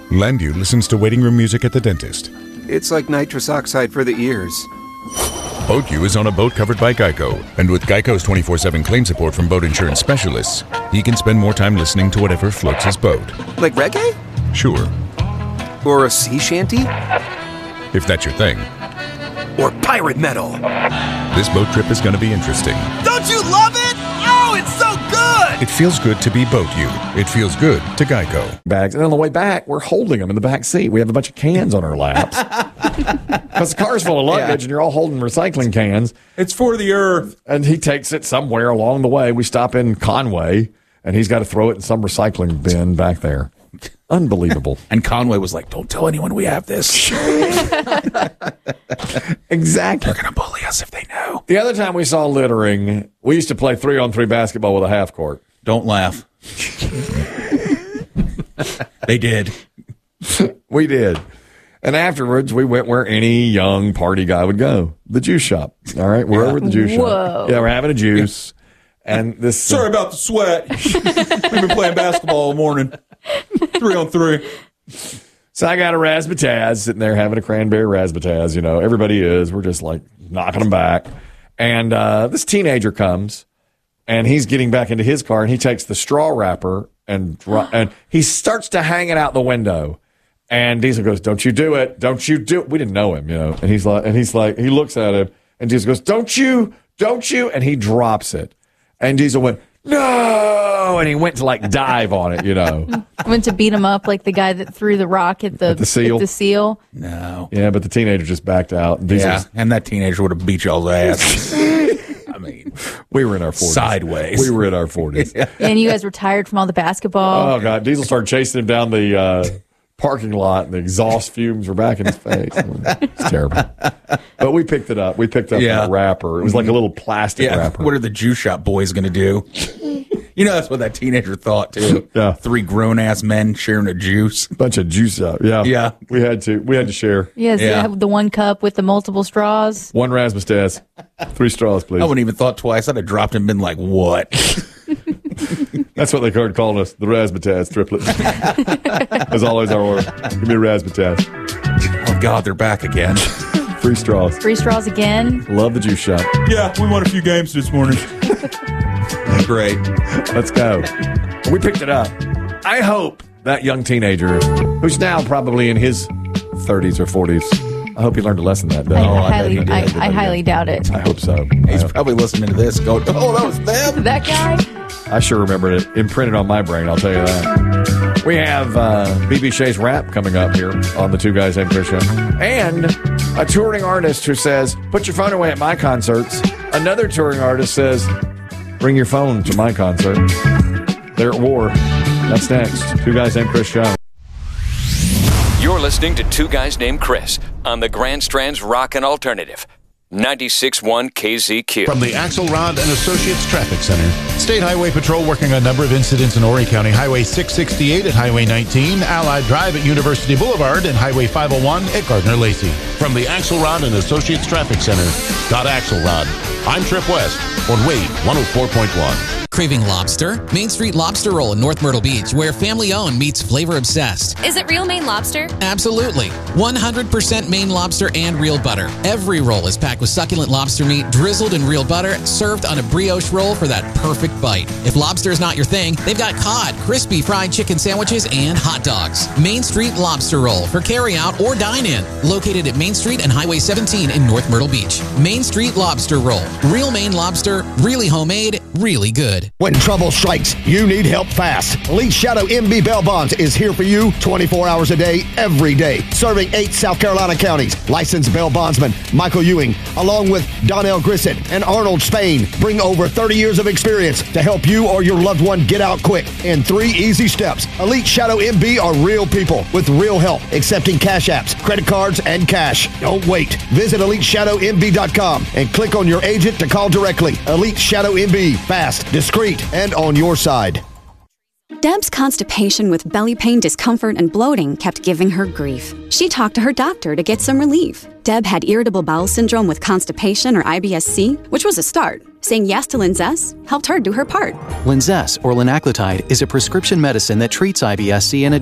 Landview listens to waiting room music at the dentist. It's like nitrous oxide for the ears. BoatU is on a boat covered by Geico, and with Geico's 24/7 claim support from boat insurance specialists, he can spend more time listening to whatever floats his boat. Like reggae? Sure, Or a sea shanty? if that's your thing. Or pirate metal? This boat trip is going to be interesting. Don't you love it? Oh, it's so good! It feels good to be BoatU. It feels good to Geico. Bags. And on the way back, we're holding them in the back seat. We have a bunch of cans on our laps. Because the car's full of luggage and you're all holding recycling cans. It's for the earth. And he takes it somewhere along the way. We stop in Conway, and he's got to throw it in some recycling bin back there. Unbelievable. And Conway was like, don't tell anyone we have this. Exactly. They're going to bully us if they know. The other time we saw littering, we used to play 3-on-3 basketball with a half court. Don't laugh. They did. We did. And afterwards, we went where any young party guy would go. The juice shop. All right? We're over at the juice shop. Yeah, we're having a juice. And this. Sorry about the sweat. We've been playing basketball all morning. 3-on-3. So I got a razzmatazz sitting there having a cranberry razzmatazz. You know, everybody is. We're just like knocking them back. And this teenager comes, and he's getting back into his car, and he takes the straw wrapper and he starts to hang it out the window. And Diesel goes, "Don't you do it. Don't you do it." We didn't know him, you know. And he's like, he looks at him, and Diesel goes, Don't you. And he drops it. And Diesel went, "No." And he went to like dive on it, you know. Went to beat him up like the guy that threw the rock at the seal. No. Yeah, but the teenager just backed out. And that teenager would have beat y'all's ass. I mean, we were in our 40s. Sideways. We were in our 40s. Yeah, and you guys were tired from all the basketball. Oh, God. Diesel started chasing him down the parking lot, and the exhaust fumes were back in his face. It's terrible. But we picked it up. We picked up that wrapper. It was like a little plastic wrapper. What are the juice shop boys going to do? You know, that's what that teenager thought, too. Yeah. 3 grown-ass men sharing a juice. Bunch of juice up. Yeah. Yeah. We had to share. Yes, the one cup with the multiple straws. 1 razzmatazz. 3 straws, please. I wouldn't even thought twice. I'd have dropped him and been like, what? That's what they started calling us, the razzmatazz triplet. That's always our order. Give me a razzmatazz. Oh, God, they're back again. 3 straws. 3 straws again. Love the juice shop. Yeah, we won a few games this morning. Great. Let's go. We picked it up. I hope that young teenager, who's now probably in his 30s or 40s, I hope he learned a lesson that day. I highly doubt it. I hope so. He's probably listening to this going, oh, that was them. That guy? I sure remember it imprinted on my brain, I'll tell you that. We have BB Shea's rap coming up here on the Two Guys Named Chris show. And a touring artist who says, put your phone away at my concerts. Another touring artist says, bring your phone to my concert. They're at war. That's next. Two Guys Named Chris show. You're listening to Two Guys Named Chris on the Grand Strand's Rockin' Alternative. 96.1 KZQ. From the Axelrod and Associates Traffic Center. State Highway Patrol working on a number of incidents in Horry County. Highway 668 at Highway 19, Allied Drive at University Boulevard, and Highway 501 at Gardner-Lacey. From the Axelrod and Associates Traffic Center. Axelrod. I'm Trip West on Wave 104.1. Craving lobster? Main Street Lobster Roll in North Myrtle Beach, where family-owned meets flavor-obsessed. Is it real Maine lobster? Absolutely. 100% Maine lobster and real butter. Every roll is packed with succulent lobster meat, drizzled in real butter, served on a brioche roll for that perfect bite. If lobster is not your thing, they've got cod, crispy fried chicken sandwiches, and hot dogs. Main Street Lobster Roll for carry-out or dine-in. Located at Main Street and Highway 17 in North Myrtle Beach. Main Street Lobster Roll. Real Maine lobster, really homemade, really good. When trouble strikes, you need help fast. Elite Shadow MB Bail Bonds is here for you 24 hours a day, every day. Serving 8 South Carolina counties. Licensed bail bondsman Michael Ewing, along with Donnell Grissett and Arnold Spain, bring over 30 years of experience to help you or your loved one get out quick in 3 easy steps. Elite Shadow MB are real people with real help, accepting cash apps, credit cards, and cash. Don't wait. Visit EliteShadowMB.com and click on your agent to call directly. Elite Shadow MB. Fast, discreet, and on your side. Deb's constipation with belly pain, discomfort, and bloating kept giving her grief. She talked to her doctor to get some relief. Deb had irritable bowel syndrome with constipation or IBS-C, which was a start. Saying yes to Linzess helped her do her part. Linzess, or linaclotide, is a prescription medicine that treats IBS-C and